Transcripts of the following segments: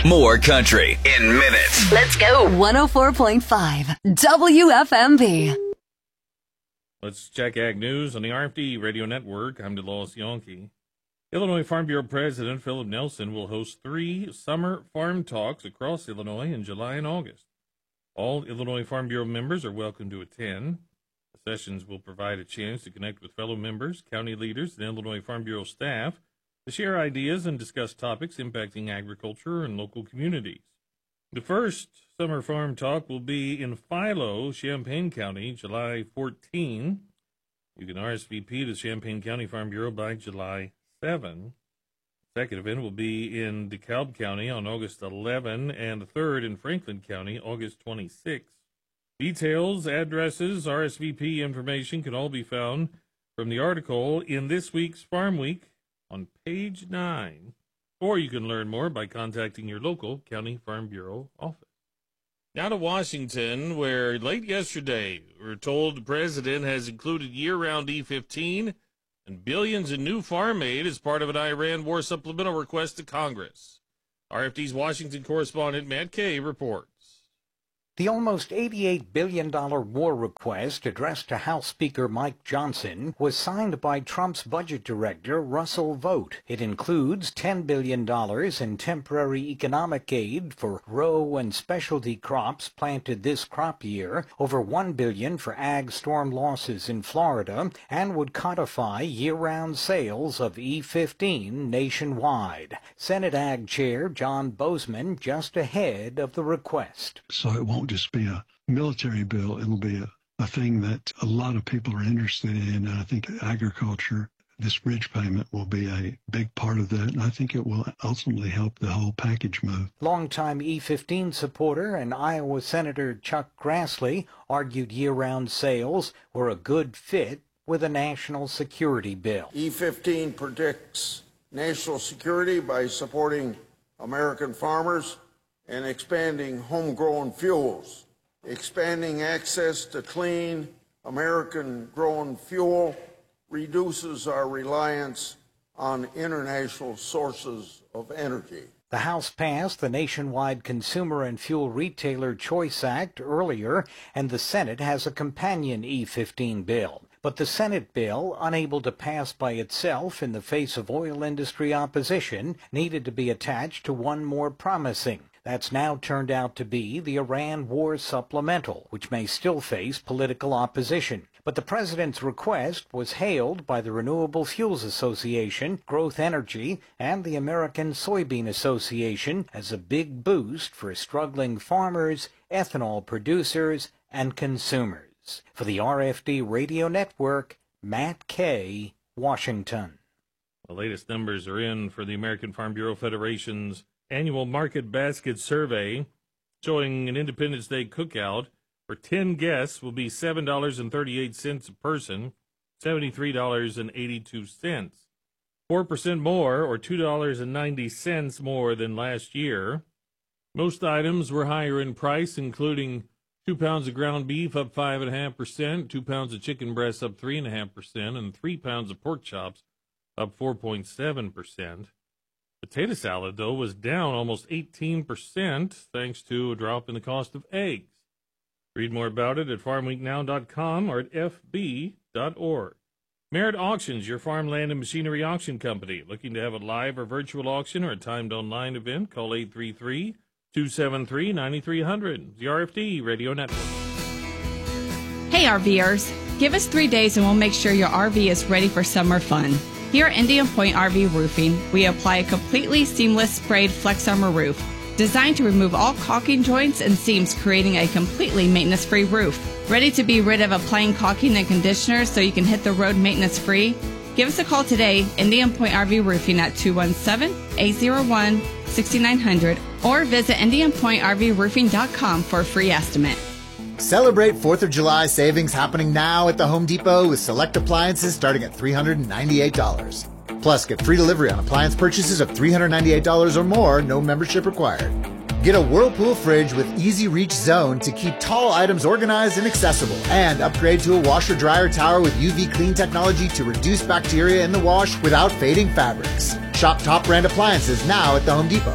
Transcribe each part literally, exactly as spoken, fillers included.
More country in minutes. Let's go. one oh four point five W F M V. Let's check Ag News on the R F D Radio Network. I'm DeLois Yonke. Illinois Farm Bureau President Philip Nelson will host three summer farm talks across Illinois in July and August. All Illinois Farm Bureau members are welcome to attend. The sessions will provide a chance to connect with fellow members, county leaders, and Illinois Farm Bureau staff to share ideas and discuss topics impacting agriculture and local communities. The first summer farm talk will be in Philo, Champaign County, July fourteenth. You can R S V P to Champaign County Farm Bureau by July seventh. The second event will be in DeKalb County on August eleventh, and the third in Franklin County, August twenty-sixth. Details, addresses, R S V P information can all be found from the article in this week's Farm Week on page nine, or you can learn more by contacting your local County Farm Bureau office. Now to Washington, where late yesterday we were told the president has included year-round E fifteen and billions in new farm aid as part of an Iran war supplemental request to Congress. R F D's Washington correspondent Matt Kay reports. The almost eighty-eight billion dollars war request addressed to House Speaker Mike Johnson was signed by Trump's budget director, Russell Vought. It includes ten billion dollars in temporary economic aid for row and specialty crops planted this crop year, over one billion dollars for ag storm losses in Florida, and would codify year-round sales of E fifteen nationwide. Senate Ag Chair John Bozeman just ahead of the request. So it won't just be a military bill. It'll be a, a thing that a lot of people are interested in. And I think agriculture, this bridge payment will be a big part of that. And I think it will ultimately help the whole package move. Longtime E fifteen supporter and Iowa Senator Chuck Grassley argued year-round sales were a good fit with a national security bill. E fifteen predicts national security by supporting American farmers and expanding homegrown fuels. Expanding access to clean, American-grown fuel reduces our reliance on international sources of energy. The House passed the Nationwide Consumer and Fuel Retailer Choice Act earlier, and the Senate has a companion E fifteen bill. But the Senate bill, unable to pass by itself in the face of oil industry opposition, needed to be attached to one more promising. That's now turned out to be the Iran war supplemental, which may still face political opposition. But the president's request was hailed by the Renewable Fuels Association, Growth Energy, and the American Soybean Association as a big boost for struggling farmers, ethanol producers, and consumers. For the R F D Radio Network, Matt Kay, Washington. The latest numbers are in for the American Farm Bureau Federation's annual market basket survey, showing an Independence Day cookout for ten guests will be seven dollars and thirty-eight cents a person, seventy-three dollars and eighty-two cents. four percent more, or two dollars and ninety cents more than last year. Most items were higher in price, including two pounds of ground beef up five point five percent, two pounds of chicken breasts up three point five percent, and three pounds of pork chops up four point seven percent. Potato salad, though, was down almost eighteen percent thanks to a drop in the cost of eggs. Read more about it at farm week now dot com or at f b dot org. Merritt Auctions, your farmland and machinery auction company. Looking to have a live or virtual auction or a timed online event? Call eight three three, two seven three, nine three zero zero. The R F D Radio Network. Hey RVers, give us three days and we'll make sure your R V is ready for summer fun. Here at Indian Point R V Roofing, we apply a completely seamless sprayed Flex Armor roof, designed to remove all caulking joints and seams, creating a completely maintenance-free roof. Ready to be rid of applying caulking and conditioner so you can hit the road maintenance-free? Give us a call today, Indian Point R V Roofing at two one seven, eight zero one, six nine zero zero, or visit indian point r v roofing dot com for a free estimate. Celebrate fourth of July savings happening now at the Home Depot with select appliances starting at three hundred ninety-eight dollars. Plus, get free delivery on appliance purchases of three hundred ninety-eight dollars or more, no membership required. Get a Whirlpool fridge with Easy Reach Zone to keep tall items organized and accessible. And upgrade to a washer-dryer tower with U V clean technology to reduce bacteria in the wash without fading fabrics. Shop top brand appliances now at the Home Depot.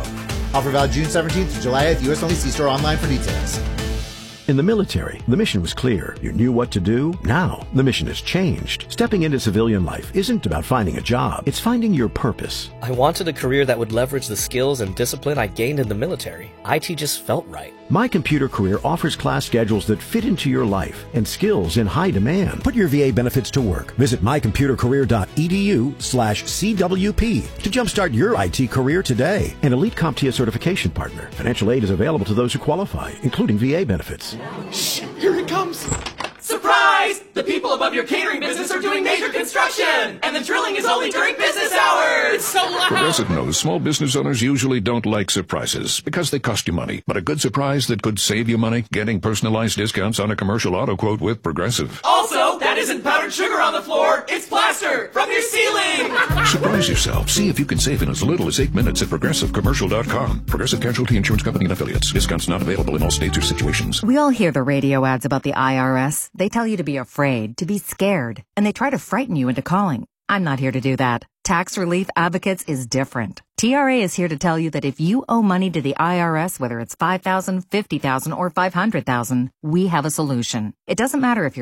Offer valid June seventeenth to July eighth. U S only. See store online for details. In the military, the mission was clear. You knew what to do. Now, the mission has changed. Stepping into civilian life isn't about finding a job. It's finding your purpose. I wanted a career that would leverage the skills and discipline I gained in the military. I T just felt right. My Computer Career offers class schedules that fit into your life and skills in high demand. Put your V A benefits to work. Visit mycomputercareer.edu slash CWP to jumpstart your I T career today. An Elite CompTIA certification partner. Financial aid is available to those who qualify, including V A benefits. Shh, here it comes. Surprise! The people above your catering business are doing major construction, and the drilling is only during business hours. It's so loud. Progressive knows small business owners usually don't like surprises because they cost you money. But a good surprise that could save you money? Getting personalized discounts on a commercial auto quote with Progressive. Also, that isn't powdered sugar on the floor. It's plaster from your ceiling. Surprise yourself. See if you can save in as little as eight minutes at progressive commercial dot com. Progressive Casualty Insurance Company and Affiliates. Discounts not available in all states or situations. We all hear the radio ads about the I R S. They tell you to be afraid, to be scared, and they try to frighten you into calling. I'm not here to do that. Tax Relief Advocates is different. T R A is here to tell you that if you owe money to the I R S, whether it's five thousand dollars, fifty thousand dollars, or five hundred thousand dollars, we have a solution. It doesn't matter if you're